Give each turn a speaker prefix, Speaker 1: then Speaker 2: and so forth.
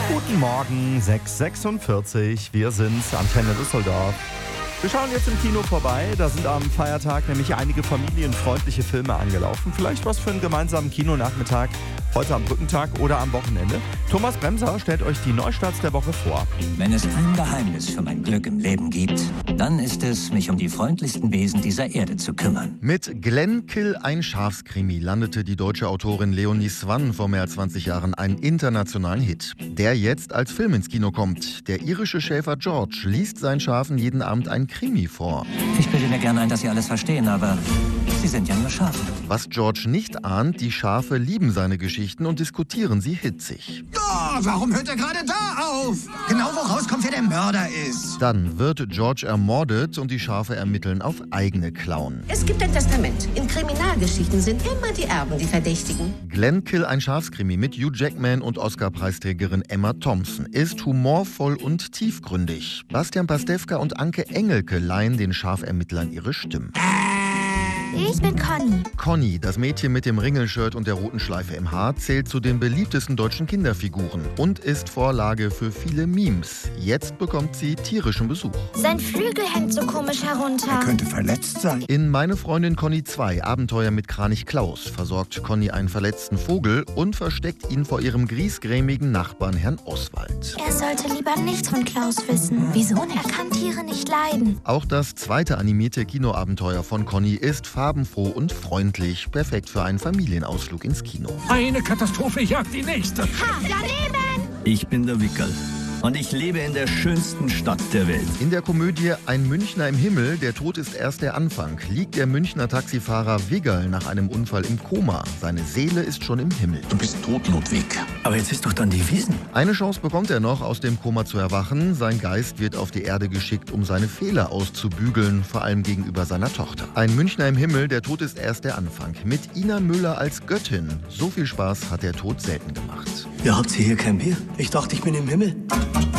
Speaker 1: Guten Morgen, 6:46. Wir sind's, Antenne Düsseldorf. Wir schauen jetzt im Kino vorbei. Da sind am Feiertag nämlich einige familienfreundliche Filme angelaufen. Vielleicht was für einen gemeinsamen Kinonachmittag heute am Brückentag oder am Wochenende. Thomas Bremser stellt euch die Neustarts der Woche vor.
Speaker 2: Wenn es ein Geheimnis für mein Glück im Leben gibt, dann ist es, mich um die freundlichsten Wesen dieser Erde zu kümmern.
Speaker 3: Mit Glenn Kill, ein Schafskrimi, landete die deutsche Autorin Leonie Swann vor mehr als 20 Jahren einen internationalen Hit, der jetzt als Film ins Kino kommt. Der irische Schäfer George liest seinen Schafen jeden Abend ein Krimi vor.
Speaker 2: Ich bilde mir gerne ein, dass Sie alles verstehen, aber Sie sind ja nur Schafe.
Speaker 3: Was George nicht ahnt, die Schafe lieben seine Geschichten und diskutieren sie hitzig.
Speaker 4: Oh, warum hört er gerade da auf? Genau wo rauskommt, wer der Mörder ist.
Speaker 3: Dann wird George ermordet und die Schafe ermitteln auf eigene Klauen.
Speaker 5: Es gibt ein Testament. In Kriminalgeschichten sind immer die Erben die Verdächtigen.
Speaker 3: Glenn Kill, ein Schafskrimi mit Hugh Jackman und Oscar-Preisträgerin Emma Thompson ist humorvoll und tiefgründig. Bastian Pastewka und Anke Engelke leihen den Schafermittlern ihre Stimmen.
Speaker 6: Ich bin Conny.
Speaker 3: Conny, das Mädchen mit dem Ringelshirt und der roten Schleife im Haar, zählt zu den beliebtesten deutschen Kinderfiguren und ist Vorlage für viele Memes. Jetzt bekommt sie tierischen Besuch.
Speaker 6: Sein Flügel hängt so komisch herunter.
Speaker 4: Er könnte verletzt sein.
Speaker 3: In Meine Freundin Conny 2, Abenteuer mit Kranich Klaus, versorgt Conny einen verletzten Vogel und versteckt ihn vor ihrem griesgrämigen Nachbarn Herrn Oswald.
Speaker 6: Er sollte lieber nichts von Klaus wissen. Wieso? Er kann Tiere nicht leiden.
Speaker 3: Auch das zweite animierte Kinoabenteuer von Conny ist farbenfroh und freundlich, perfekt für einen Familienausflug ins Kino.
Speaker 7: Eine Katastrophe jagt die nächste.
Speaker 6: Ha, daneben!
Speaker 8: Ich bin der Wickel und ich lebe in der schönsten Stadt der Welt.
Speaker 3: In der Komödie Ein Münchner im Himmel, der Tod ist erst der Anfang, liegt der Münchner Taxifahrer Wiggerl nach einem Unfall im Koma. Seine Seele ist schon im Himmel.
Speaker 4: Du bist tot, Ludwig.
Speaker 8: Aber jetzt ist doch dann die Wiesn.
Speaker 3: Eine Chance bekommt er noch, aus dem Koma zu erwachen. Sein Geist wird auf die Erde geschickt, um seine Fehler auszubügeln, vor allem gegenüber seiner Tochter. Ein Münchner im Himmel, der Tod ist erst der Anfang. Mit Ina Müller als Göttin. So viel Spaß hat der Tod selten gemacht.
Speaker 8: Ihr habt hier kein Bier? Ich dachte, ich bin im Himmel.